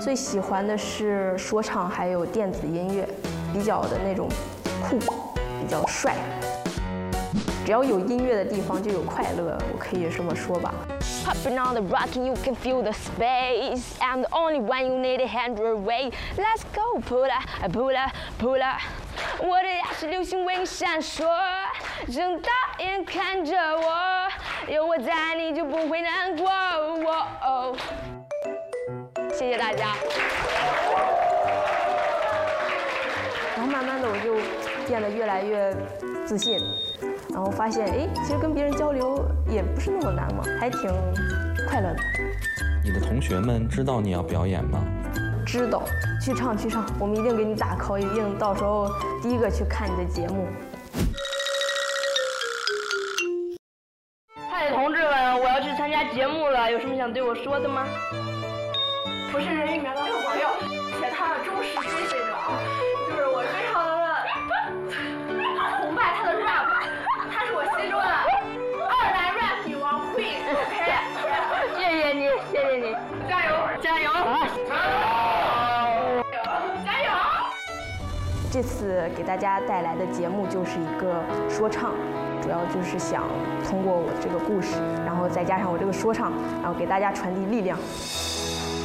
最喜欢的是说唱，还有电子音乐，比较的那种酷，比较帅。只要有音乐的地方就有快乐，我可以这么说吧。 Popping on the rock and you can feel the space. I'm the only one you need to handle away. Let's go, pull up, pull up, pull up. 我的牙齿流星为你闪烁，睁大眼看着我，有我在你就不会难过。哦，谢谢大家。 然后慢慢的我就变得越来越自信，然后发现哎，其实跟别人交流也不是那么难嘛，还挺快乐的。 你的同学们知道你要表演吗？ 知道，去唱，我们一定给你打 call， 一定到时候第一个去看你的节目。 嗨，同志们，我要去参加节目了，有什么想对我说的吗？ 我是人里面的好朋友，且他的忠实追随者啊，就是我非常的崇拜他的 rap， 他是我心中的二代 rap 女王 Queen。OK， 谢谢你， 加油，加油！加油！ 这次给大家带来的节目就是一个说唱，主要就是想通过我这个故事，然后再加上我这个说唱，然后给大家传递力量。